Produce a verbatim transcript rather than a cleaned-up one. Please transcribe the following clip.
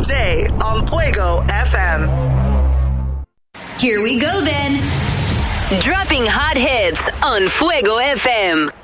day on Fuego F M. Here we go then. Dropping hot hits on Fuego F M.